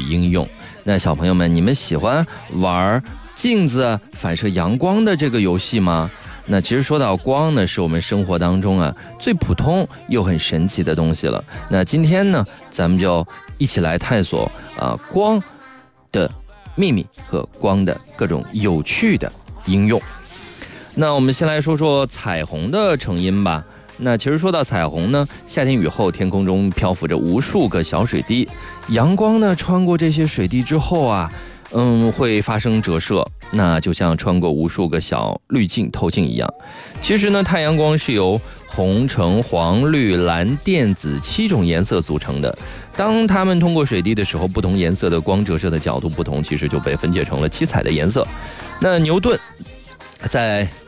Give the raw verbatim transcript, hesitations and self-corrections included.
应用。那小朋友们，你们喜欢玩镜子反射阳光的这个游戏吗？那其实说到光呢，是我们生活当中啊最普通又很神奇的东西了。那今天呢，咱们就一起来探索啊光的秘密和光的各种有趣的应用。那我们先来说说彩虹的成因吧。那其实说到彩虹呢，夏天雨后天空中漂浮着无数个小水滴，阳光呢穿过这些水滴之后啊，嗯，会发生折射，那就像穿过无数个小滤镜透镜一样。其实呢，太阳光是由红、橙、黄、绿、蓝、靛、紫七种颜色组成的。当它们通过水滴的时候，不同颜色的光折射的角度不同，其实就被分解成了七彩的颜色。那牛顿在